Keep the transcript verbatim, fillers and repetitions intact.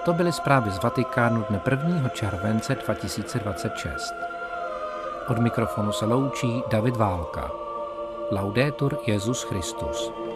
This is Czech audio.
To byly zprávy z Vatikánu dne prvního července dva tisíce dvacet šest. Od mikrofonu se loučí David Válka. Laudetur Jesus Christus.